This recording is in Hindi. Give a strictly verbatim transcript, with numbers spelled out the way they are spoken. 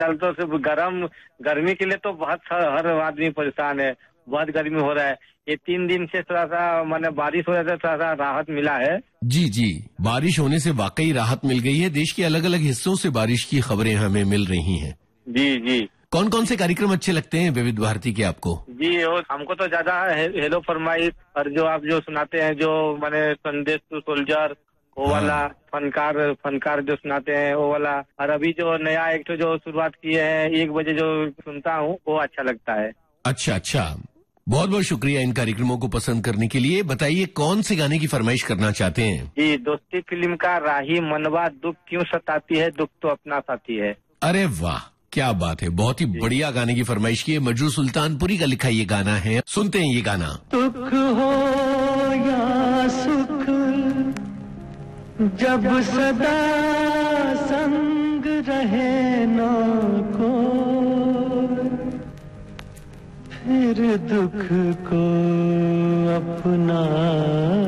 चल तो सिर्फ गर्म गर्मी के लिए तो बहुत हर आदमी परेशान है, बहुत गर्मी हो रहा है। ये तीन दिन से थोड़ा सा मैंने बारिश हो रहा था, थोड़ा सा राहत मिला है। जी जी, बारिश होने से वाकई राहत मिल गई है। देश के अलग अलग हिस्सों से बारिश की खबरें हमें मिल रही हैं। जी जी। कौन कौन से कार्यक्रम अच्छे लगते हैं विविध भारती के आपको? जी वो हमको तो ज्यादा हेलो फरमाइश और जो आप जो सुनाते हैं, जो मैंने संदेश टू सोल्जर वो हाँ। वाला फनकार फनकार जो सुनाते हैं वो वाला, और अभी जो नया एक तो जो शुरुआत किए हैं एक बजे जो सुनता हूँ वो अच्छा लगता है। अच्छा अच्छा, बहुत बहुत शुक्रिया इन कार्यक्रमों को पसंद करने के लिए। बताइए कौन से गाने की फरमाइश करना चाहते हैं? जी दोस्ती फिल्म का राही मनवा दुख क्यों सताती है, दुख तो अपना साथी है। अरे वाह, क्या बात है, बहुत ही बढ़िया गाने की फरमाइश की है। मजरू सुल्तानपुरी का लिखा ये गाना है, सुनते हैं ये गाना। दुख हो या सुख जब सदा संग रहे ना को, फिर दुख को अपना